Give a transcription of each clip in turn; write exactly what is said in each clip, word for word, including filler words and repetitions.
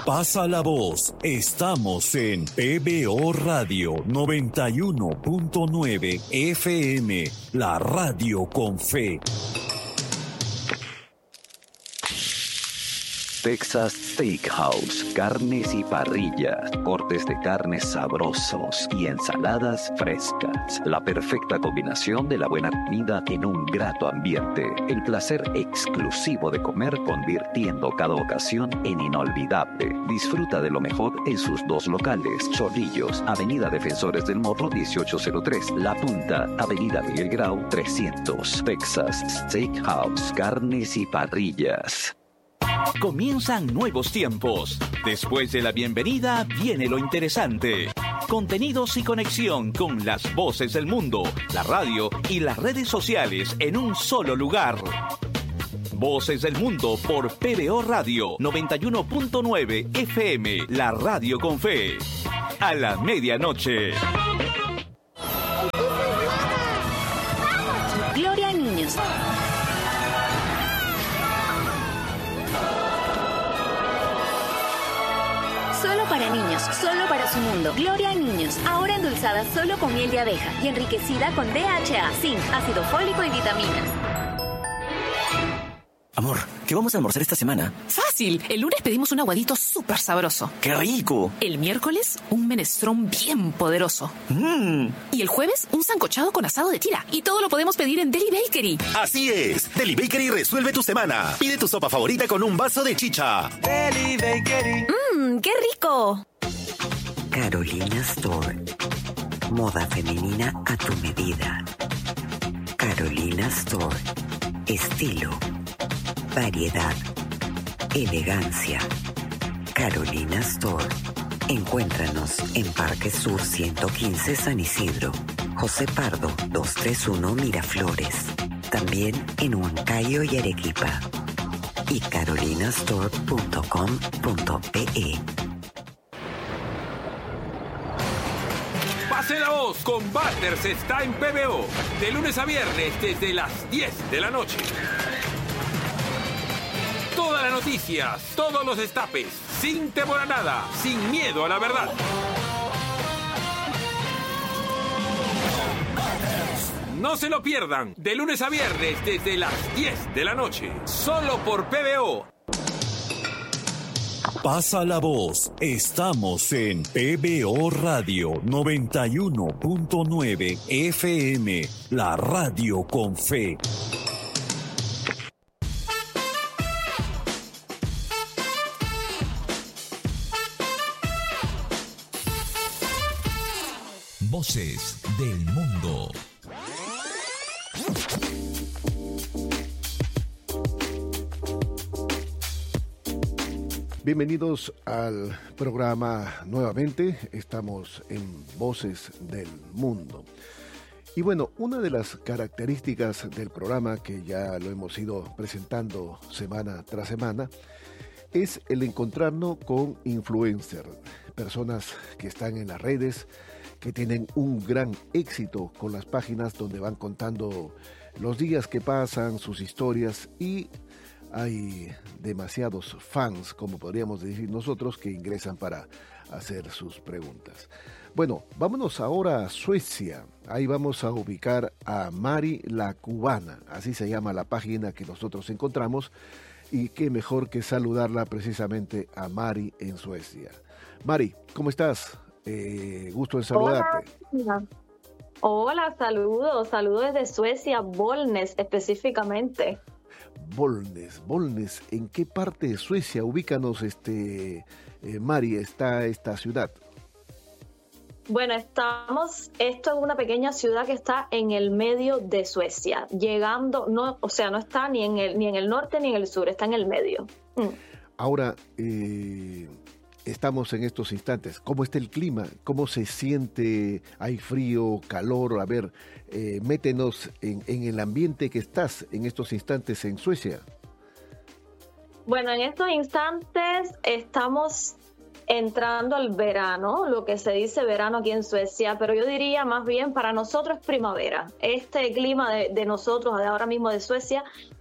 Pasa la voz. Estamos en P B O Radio noventa y uno punto nueve F M, la radio con fe. Texas Steakhouse, carnes y parrillas, cortes de carnes sabrosos y ensaladas frescas. La perfecta combinación de la buena comida en un grato ambiente. El placer exclusivo de comer convirtiendo cada ocasión en inolvidable. Disfruta de lo mejor en sus dos locales. Chorrillos, Avenida Defensores del Morro dieciocho cero tres. La Punta, Avenida Miguel Grau trescientos. Texas Steakhouse, carnes y parrillas. Comienzan nuevos tiempos. Después de la bienvenida viene lo interesante. Contenidos y conexión con las voces del mundo, la radio y las redes sociales en un solo lugar. Voces del Mundo por P B O Radio noventa y uno punto nueve F M, la radio con fe. A la medianoche. Gloria a niños. Solo para niños, solo para su mundo. Gloria a niños, ahora endulzada solo con miel de abeja y enriquecida con D H A, zinc, ácido fólico y vitaminas. Amor, ¿qué vamos a almorzar esta semana? Fácil, el lunes pedimos un aguadito súper sabroso. ¡Qué rico! El miércoles, un menestrón bien poderoso. Mmm. Y el jueves, un sancochado con asado de tira. Y todo lo podemos pedir en Deli Bakery. Así es, Deli Bakery resuelve tu semana. Pide tu sopa favorita con un vaso de chicha. Deli Bakery. Mmm, ¡qué rico! Carolina Store. Moda femenina a tu medida. Carolina Store. Estilo. Variedad, elegancia. Carolina Store. Encuéntranos en Parque Sur ciento quince San Isidro, José Pardo doscientos treinta y uno Miraflores. También en Huancayo y Arequipa. Y carolinastore punto com punto pe. Pase la voz con Butters está en P B O. De lunes a viernes desde las diez de la noche. Todas las noticias, todos los destapes, sin temor a nada, sin miedo a la verdad. No se lo pierdan, de lunes a viernes desde las diez de la noche, solo por P B O. Pasa la voz, estamos en P B O Radio noventa y uno punto nueve F M, la radio con fe. Voces del mundo. Bienvenidos al programa nuevamente. Estamos en Voces del Mundo. Y bueno, una de las características del programa, que ya lo hemos ido presentando semana tras semana, es el encontrarnos con influencers, personas que están en las redes, que tienen un gran éxito con las páginas donde van contando los días que pasan, sus historias, y hay demasiados fans, como podríamos decir nosotros, que ingresan para hacer sus preguntas. Bueno, vámonos ahora a Suecia. Ahí vamos a ubicar a Mari la Cubana, así se llama la página que nosotros encontramos, y qué mejor que saludarla precisamente a Mari en Suecia. Mari, ¿cómo estás? Eh, gusto en saludarte. Hola. Hola, saludos, saludos desde Suecia, Bollnäs específicamente. Bollnäs, Bollnäs, ¿en qué parte de Suecia? Ubícanos, este, eh, Mari, está esta ciudad. Bueno, estamos, esto es una pequeña ciudad que está en el medio de Suecia, llegando, no, o sea, no está ni en el, ni en el norte ni en el sur, está en el medio. Mm. Ahora, eh, estamos en estos instantes. ¿Cómo está el clima? ¿Cómo se siente? ¿Hay frío, calor? A ver, eh, métenos en, en el ambiente que estás en estos instantes en Suecia. Bueno, en estos instantes estamos entrando al verano, lo que se dice verano aquí en Suecia, pero yo diría más bien para nosotros es primavera. Este clima de, de nosotros, de ahora mismo de Suecia,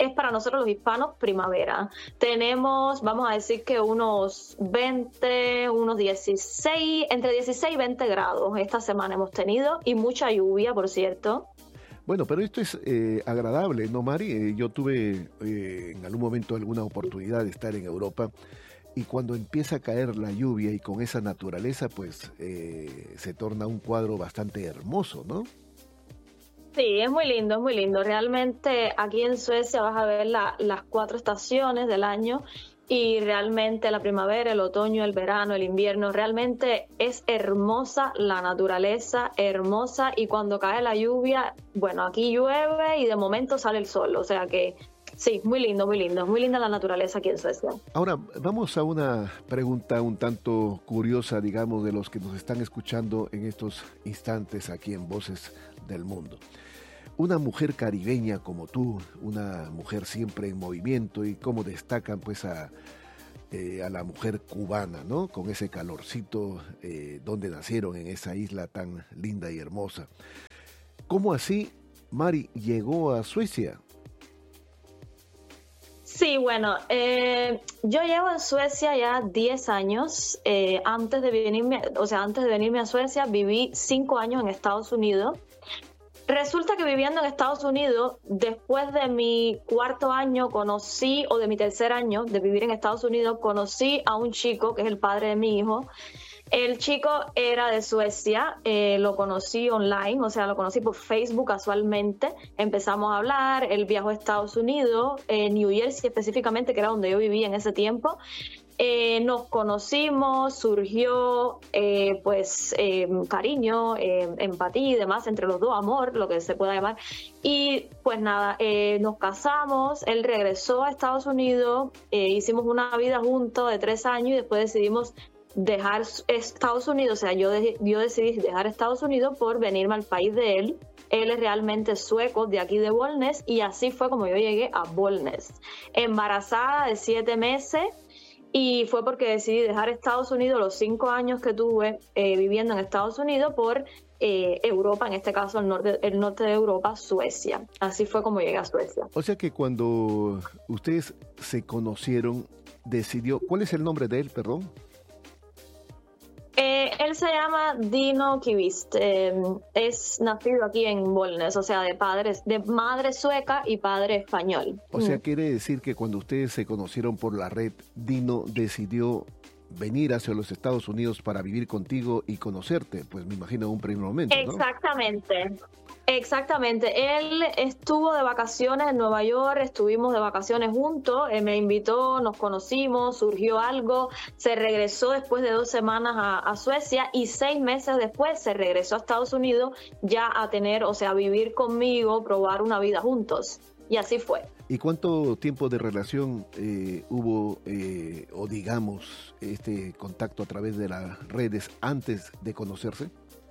es para nosotros los hispanos primavera. Tenemos, vamos a decir que unos veinte, unos dieciséis, entre dieciséis y veinte grados esta semana hemos tenido, y mucha lluvia, por cierto. Bueno, pero esto es eh, agradable, ¿no, Mari? Eh, yo tuve eh, en algún momento alguna oportunidad de estar en Europa, y cuando empieza a caer la lluvia y con esa naturaleza, pues eh, se torna un cuadro bastante hermoso, ¿no? Sí, es muy lindo, es muy lindo. Realmente aquí en Suecia vas a ver la, las cuatro estaciones del año, y realmente la primavera, el otoño, el verano, el invierno, realmente es hermosa la naturaleza, hermosa, y cuando cae la lluvia, bueno, aquí llueve y de momento sale el sol, o sea que sí, muy lindo, muy lindo, muy linda la naturaleza aquí en Suecia. Ahora, vamos a una pregunta un tanto curiosa, digamos, de los que nos están escuchando en estos instantes aquí en Voces del Mundo. Una mujer caribeña como tú, una mujer siempre en movimiento, y cómo destacan pues a, eh, a la mujer cubana, ¿no? Con ese calorcito, eh, donde nacieron en esa isla tan linda y hermosa. ¿Cómo así Mari llegó a Suecia? Sí, bueno, eh, yo llevo en Suecia ya diez años. Eh, antes de venirme, o sea, antes de venirme a Suecia viví cinco años en Estados Unidos. Resulta que viviendo en Estados Unidos, después de mi cuarto año conocí, o de mi tercer año de vivir en Estados Unidos, conocí a un chico que es el padre de mi hijo. El chico era de Suecia, eh, lo conocí online, o sea, lo conocí por Facebook casualmente. Empezamos a hablar, él viajó a Estados Unidos, eh, New Jersey específicamente, que era donde yo vivía en ese tiempo. Eh, nos conocimos, surgió eh, pues eh, cariño, eh, empatía y demás entre los dos, amor, lo que se pueda llamar. Y pues nada, eh, nos casamos, él regresó a Estados Unidos, eh, hicimos una vida juntos de tres años y después decidimos dejar Estados Unidos, o sea, yo, de, yo decidí dejar Estados Unidos por venirme al país de él. Él es realmente sueco, de aquí de Bollnäs, y así fue como yo llegué a Bollnäs. Embarazada de siete meses, y fue porque decidí dejar Estados Unidos los cinco años que tuve eh, viviendo en Estados Unidos por eh, Europa, en este caso el norte, el norte de Europa, Suecia. Así fue como llegué a Suecia. O sea que cuando ustedes se conocieron, decidió... ¿Cuál es el nombre de él, perdón? Eh, él se llama Dino Kivist, eh, es nacido aquí en Bollnäs, o sea, de padres, de madre sueca y padre español. O sea, quiere decir que cuando ustedes se conocieron por la red, Dino decidió venir hacia los Estados Unidos para vivir contigo y conocerte, pues me imagino en un primer momento, ¿no? Exactamente. Exactamente, él estuvo de vacaciones en Nueva York, estuvimos de vacaciones juntos, él me invitó, nos conocimos, surgió algo, se regresó después de dos semanas a, a Suecia, y seis meses después se regresó a Estados Unidos ya a tener, o sea, a vivir conmigo, probar una vida juntos, y así fue. ¿Y cuánto tiempo de relación eh, hubo, eh, o digamos, este contacto a través de las redes antes de conocerse?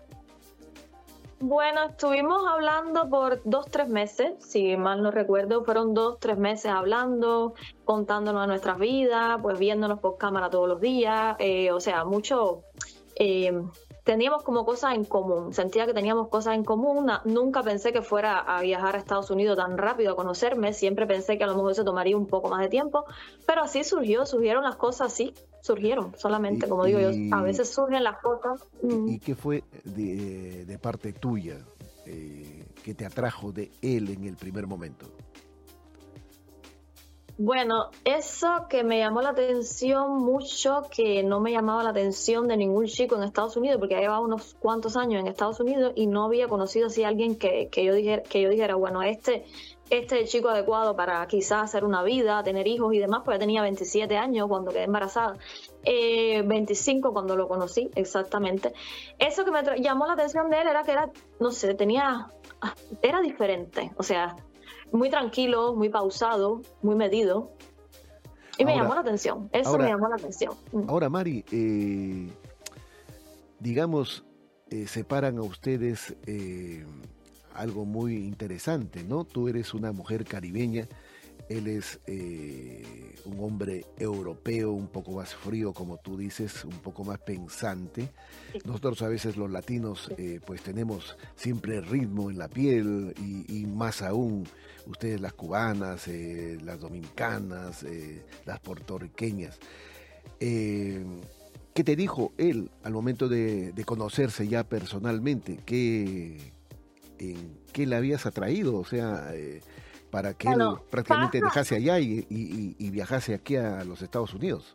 Bueno, estuvimos hablando por dos, tres meses, si mal no recuerdo, fueron dos, tres meses hablando, contándonos nuestras vidas, pues viéndonos por cámara todos los días, eh, o sea, mucho, eh, teníamos como cosas en común, sentía que teníamos cosas en común. Nunca pensé que fuera a viajar a Estados Unidos tan rápido a conocerme, siempre pensé que a lo mejor se tomaría un poco más de tiempo, pero así surgió, surgieron las cosas así. Surgieron solamente, y, como digo y, yo, a veces surgen las cosas. ¿Y, y qué fue de, de parte tuya eh, que te atrajo de él en el primer momento? Bueno, eso que me llamó la atención mucho, que no me llamaba la atención de ningún chico en Estados Unidos, porque ya llevaba unos cuantos años en Estados Unidos y no había conocido así a alguien que, que, yo dijera, que yo dijera, bueno, este... este es el chico adecuado para quizás hacer una vida, tener hijos y demás, pues yo tenía veintisiete años cuando quedé embarazada, eh, veinticinco cuando lo conocí, exactamente. Eso que me llamó la atención de él era que era, no sé, tenía, era diferente, o sea, muy tranquilo, muy pausado, muy medido, y me ahora, llamó la atención, eso ahora, me llamó la atención. Ahora, Mari, eh, digamos, eh, separan a ustedes... Eh, algo muy interesante, ¿no? Tú eres una mujer caribeña él es eh, un hombre europeo, un poco más frío, como tú dices, un poco más pensante. Nosotros a veces los latinos eh, pues tenemos siempre ritmo en la piel y, y más aún ustedes las cubanas, eh, las dominicanas, eh, las puertorriqueñas. Eh, ¿Qué te dijo él al momento de, de conocerse ya personalmente? ¿Qué, en qué le habías atraído? O sea, eh, para que bueno, él prácticamente pasa. dejase allá y, y, y viajase aquí a los Estados Unidos.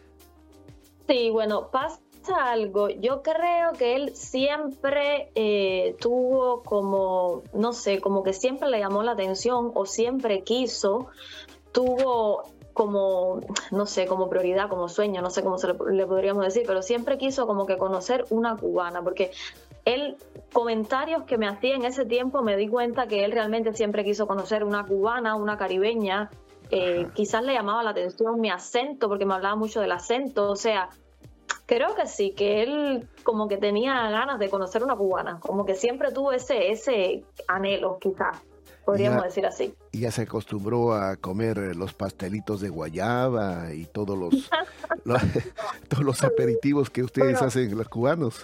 Sí, bueno, pasa algo. Yo creo que él siempre eh, tuvo como, no sé, como que siempre le llamó la atención o siempre quiso, tuvo como, no sé, como prioridad, como sueño, no sé cómo se le, le podríamos decir, pero siempre quiso como que conocer una cubana, porque él, comentarios que me hacía en ese tiempo, me di cuenta que él realmente siempre quiso conocer una cubana, una caribeña. Eh, quizás le llamaba la atención mi acento, porque me hablaba mucho del acento. O sea, creo que sí, que él como que tenía ganas de conocer una cubana, como que siempre tuvo ese, ese anhelo, quizás, podríamos ya, decir así. Y ya se acostumbró a comer los pastelitos de guayaba y todos los, los, todos los aperitivos que ustedes bueno, hacen los cubanos.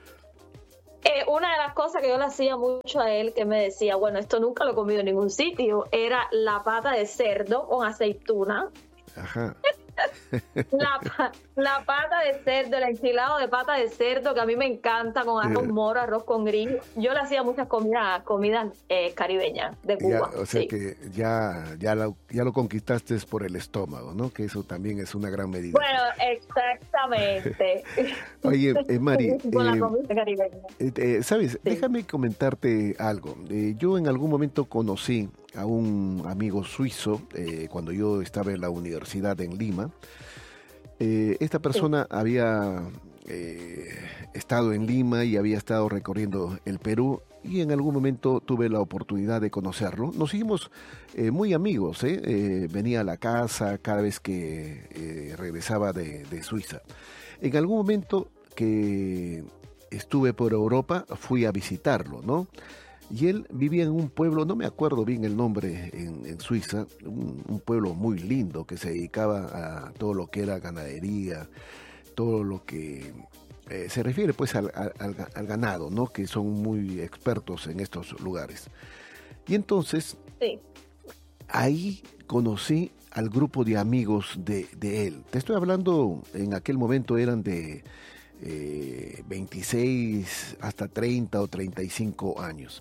Eh, una de las cosas que yo le hacía mucho a él, que me decía, bueno, esto nunca lo he comido en ningún sitio, era la pata de cerdo con aceituna. Ajá. La, la pata de cerdo, el enchilado de pata de cerdo, que a mí me encanta, con arroz eh, moro, arroz con grillo. Yo le hacía muchas comidas comidas eh, caribeñas de Cuba. Ya, o sea sí. que ya, ya, lo, ya lo conquistaste por el estómago, ¿no? Que eso también es una gran medida. Bueno, exactamente. Oye, eh, Mari, con eh, la comida caribeña. Eh, eh, ¿sabes? Sí. Déjame comentarte algo. Eh, yo en algún momento conocí a un amigo suizo eh, cuando yo estaba en la universidad en Lima. Eh, esta persona sí. había eh, estado en Lima y había estado recorriendo el Perú y en algún momento tuve la oportunidad de conocerlo. Nos hicimos eh, muy amigos, ¿eh? Eh, venía a la casa cada vez que eh, regresaba de, de Suiza. En algún momento que estuve por Europa fui a visitarlo, ¿no? Y él vivía en un pueblo, no me acuerdo bien el nombre en, en Suiza, un, un pueblo muy lindo que se dedicaba a todo lo que era ganadería, todo lo que eh, se refiere pues al, al, al ganado, ¿no? Que son muy expertos en estos lugares. Y entonces, sí. ahí conocí al grupo de amigos de, de él. Te estoy hablando, en aquel momento eran de Eh, veintiséis hasta treinta o treinta y cinco años.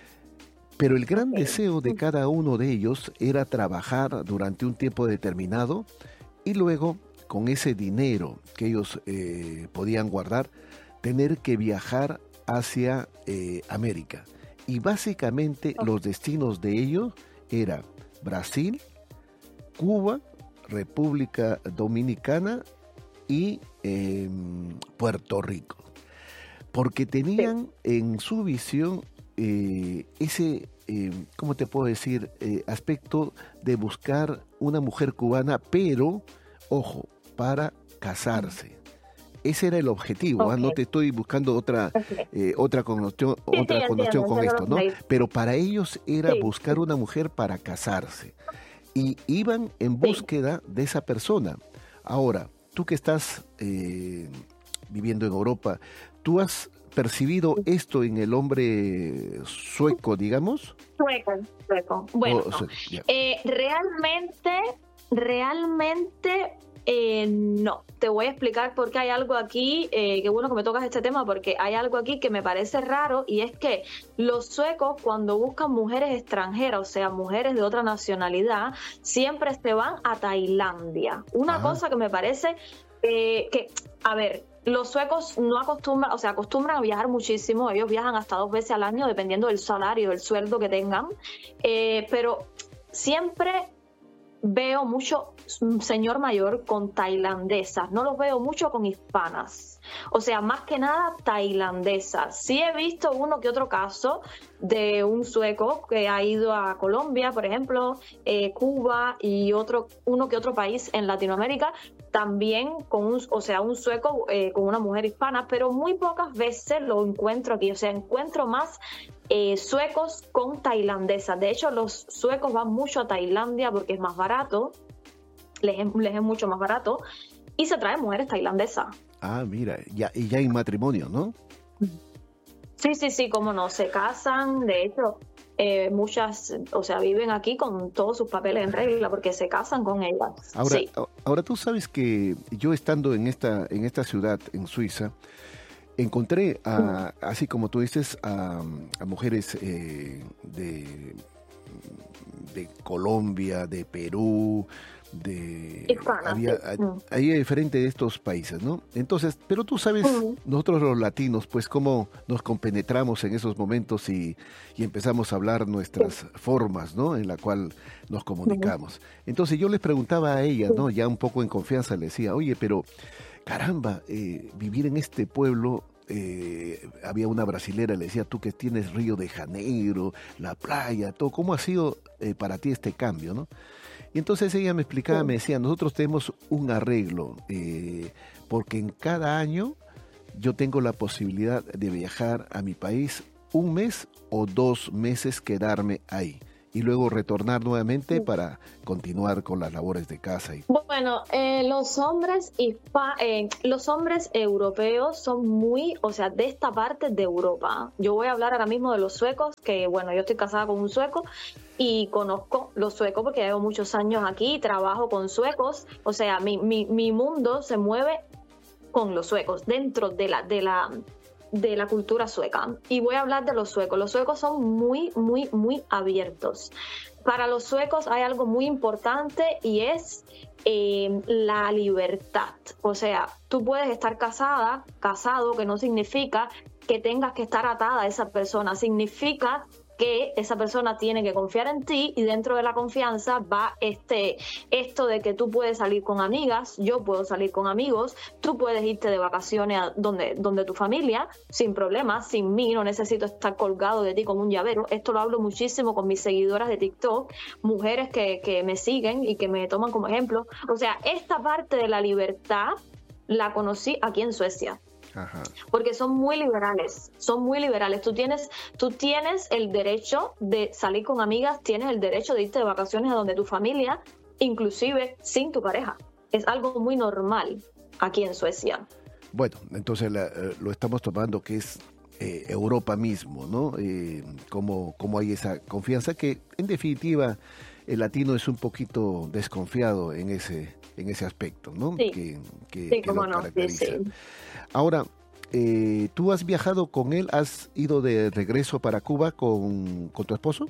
Pero el gran deseo de cada uno de ellos era trabajar durante un tiempo determinado y luego, con ese dinero que ellos eh, podían guardar, tener que viajar hacia eh, América. Y básicamente los destinos de ellos eran Brasil, Cuba, República Dominicana y eh, Puerto Rico, porque tenían en su visión eh, ese, eh, ¿cómo te puedo decir?, eh, aspecto de buscar una mujer cubana, pero, ojo, para casarse. Ese era el objetivo, okay. ¿eh? No te estoy buscando otra okay. eh, otra connotación, sí, otra sí, connotación con esto, ¿no? Pero para ellos era sí. buscar una mujer para casarse. Y iban en búsqueda sí. de esa persona. Ahora, tú que estás eh, viviendo en Europa, ¿tú has percibido esto en el hombre sueco, digamos? Sueco, sueco. Bueno, oh, so, yeah. eh, realmente, realmente eh, no. Te voy a explicar por qué hay algo aquí, eh, qué bueno que me tocas este tema, porque hay algo aquí que me parece raro, y es que los suecos, cuando buscan mujeres extranjeras, o sea, mujeres de otra nacionalidad, siempre se van a Tailandia. Una Ajá. cosa que me parece eh, que, a ver, los suecos no acostumbran, o sea, acostumbran a viajar muchísimo. Ellos viajan hasta dos veces al año, dependiendo del salario, del sueldo que tengan, eh, pero siempre veo mucho señor mayor con tailandesas, no los veo mucho con hispanas, o sea, más que nada tailandesas. Sí he visto uno que otro caso de un sueco que ha ido a Colombia, por ejemplo, eh, Cuba y otro uno que otro país en Latinoamérica, también con un, o sea, un sueco eh, con una mujer hispana, pero muy pocas veces lo encuentro aquí, o sea, encuentro más eh, suecos con tailandesas. De hecho, los suecos van mucho a Tailandia porque es más barato, les es, les es mucho más barato, y se traen mujeres tailandesas. Ah, mira, ya, y ya hay matrimonio, ¿no? Sí, sí, sí, cómo no, se casan, de hecho, eh, muchas, o sea, viven aquí con todos sus papeles en regla porque se casan con ellas. Ahora, sí. ahora tú sabes que yo estando en esta, en esta ciudad, en Suiza, encontré, a, mm. así como tú dices, a, a mujeres eh, de, de Colombia, de Perú, de Hispana, había sí. había diferente de estos países, ¿no? Entonces, pero tú sabes, uh-huh. nosotros los latinos, pues cómo nos compenetramos en esos momentos y, y empezamos a hablar nuestras sí. formas, ¿no? En la cual nos comunicamos. Uh-huh. Entonces yo les preguntaba a ellas, ¿no? Ya un poco en confianza le decía, oye, pero caramba, eh, vivir en este pueblo. Eh, había una brasilera, le decía, tú que tienes Río de Janeiro, la playa, todo, ¿cómo ha sido eh, para ti este cambio, no? Y entonces ella me explicaba, me decía, nosotros tenemos un arreglo, eh, porque en cada año yo tengo la posibilidad de viajar a mi país un mes o dos meses, quedarme ahí y luego retornar nuevamente sí. para continuar con las labores de casa. Y... Bueno, eh, los hombres hispa eh, los hombres europeos son muy, o sea, de esta parte de Europa. Yo voy a hablar ahora mismo de los suecos, que bueno, yo estoy casada con un sueco y conozco los suecos porque llevo muchos años aquí, trabajo con suecos, o sea, mi, mi, mi mundo se mueve con los suecos, dentro de la, de la de la cultura sueca. Y voy a hablar de los suecos. Los suecos son muy, muy, muy abiertos. Para los suecos hay algo muy importante y es eh, la libertad. O sea, tú puedes estar casada, casado, que no significa que tengas que estar atada a esa persona. Significa que esa persona tiene que confiar en ti y dentro de la confianza va este esto de que tú puedes salir con amigas, yo puedo salir con amigos, tú puedes irte de vacaciones a donde, donde tu familia, sin problemas, sin mí, no necesito estar colgado de ti como un llavero. Esto lo hablo muchísimo con mis seguidoras de TikTok, mujeres que, que me siguen y que me toman como ejemplo. O sea, esta parte de la libertad la conocí aquí en Suecia. Ajá. Porque son muy liberales, son muy liberales. Tú tienes, tú tienes el derecho de salir con amigas, tienes el derecho de irte de vacaciones a donde tu familia, inclusive sin tu pareja. Es algo muy normal aquí en Suecia. Bueno, entonces la, lo estamos tomando que es eh, Europa mismo, ¿no? Eh, como, como hay esa confianza que, en definitiva, el latino es un poquito desconfiado en ese, en ese aspecto, ¿no? Sí, que, que, sí, que cómo lo no, caracteriza. sí, sí. Ahora, eh, ¿tú has viajado con él? ¿Has ido de regreso para Cuba con, con tu esposo?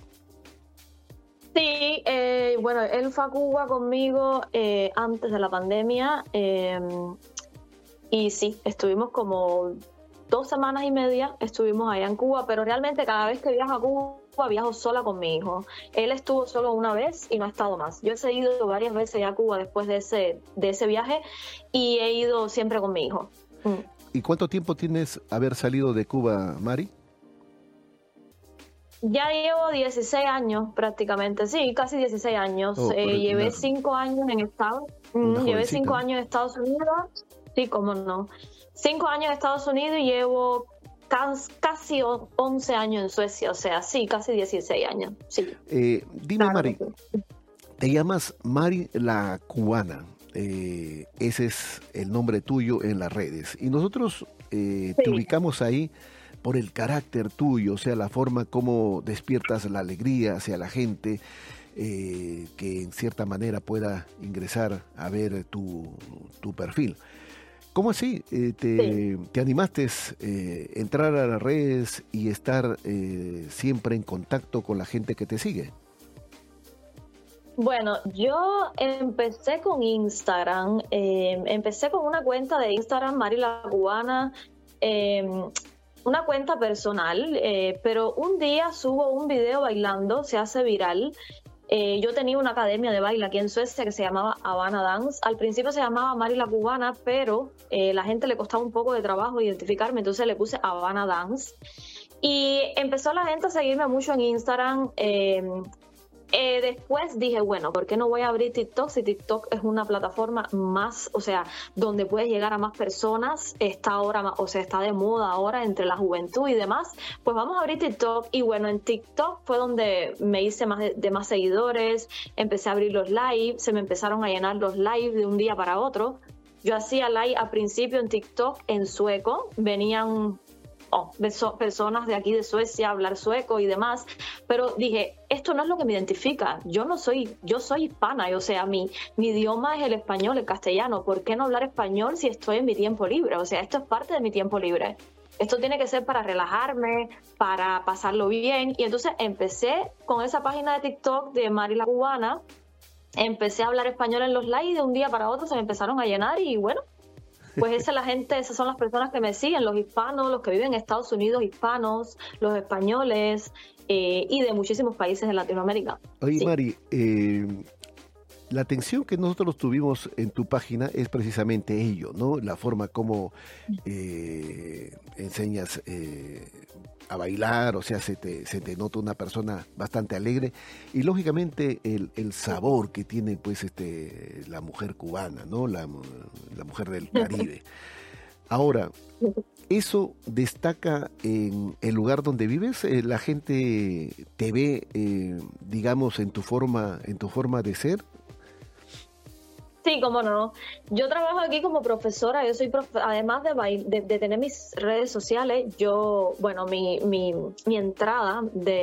Sí, eh, bueno, él fue a Cuba conmigo eh, antes de la pandemia eh, y sí, estuvimos como dos semanas y media, estuvimos allá en Cuba, pero realmente cada vez que viajo a Cuba viajo sola con mi hijo. Él estuvo solo una vez y no ha estado más. Yo he ido varias veces a Cuba después de ese, de ese viaje y he ido siempre con mi hijo. ¿Y cuánto tiempo tienes haber salido de Cuba, Mari? Ya llevo dieciséis años prácticamente, sí, casi dieciséis años. Oh, eh, llevé cinco años en Estados Unidos. Llevé cinco años en Estados Unidos. Sí, cómo no. Cinco años en Estados Unidos y llevo casi once años en Suecia. O sea, sí, casi dieciséis años. Sí. Eh, dime, claro, Mari, sí. Te llamas Mari la Cubana. Eh, ese es el nombre tuyo en las redes y nosotros eh, sí. te ubicamos ahí por el carácter tuyo, o sea, la forma como despiertas la alegría hacia la gente eh, que en cierta manera pueda ingresar a ver tu, tu perfil. ¿Cómo así eh, te, sí. te animaste a eh, entrar a las redes y estar eh, siempre en contacto con la gente que te sigue? Bueno, yo empecé con Instagram, eh, empecé con una cuenta de Instagram, Mari la Cubana, eh, una cuenta personal, eh, pero un día subo un video bailando, se hace viral. Eh, yo tenía una academia de baile aquí en Suecia que se llamaba Havana Dance. Al principio se llamaba Mari la Cubana, pero eh, la gente le costaba un poco de trabajo identificarme, entonces le puse Havana Dance. Y empezó la gente a seguirme mucho en Instagram. Eh, Eh, después dije, bueno, ¿por qué no voy a abrir TikTok si TikTok es una plataforma más, o sea, donde puedes llegar a más personas, está ahora, o sea, está de moda ahora entre la juventud y demás? Pues vamos a abrir TikTok. Y bueno, en TikTok fue donde me hice más de, de más seguidores, empecé a abrir los live, se me empezaron a llenar los live de un día para otro. Yo hacía live al principio en TikTok en sueco, venían oh, personas de aquí de Suecia a hablar sueco y demás, pero dije, esto no es lo que me identifica, yo no soy, yo soy hispana, o sea, mi, mi idioma es el español, el castellano, ¿por qué no hablar español si estoy en mi tiempo libre? O sea, esto es parte de mi tiempo libre. Esto tiene que ser para relajarme, para pasarlo bien. Y entonces empecé con esa página de TikTok de Mari la Cubana, empecé a hablar español en los live y de un día para otro se me empezaron a llenar y bueno, pues esa es la gente, esas son las personas que me siguen, los hispanos, los que viven en Estados Unidos, hispanos, los españoles eh, y de muchísimos países de Latinoamérica. Oye, sí. Mari, eh, la atención que nosotros tuvimos en tu página es precisamente ello, ¿no? La forma como eh, enseñas eh, a bailar, o sea, se te, se te nota una persona bastante alegre y lógicamente el, el sabor que tiene pues este la mujer cubana, ¿no? La, la mujer del Caribe. Ahora, ¿eso destaca en el lugar donde vives? Eh, ¿La gente te ve, eh, digamos, en tu forma, en tu forma de ser? Sí, cómo no. Yo trabajo aquí como profesora, yo soy profe además de, bail de, de tener mis redes sociales, yo, bueno, mi, mi, mi entrada de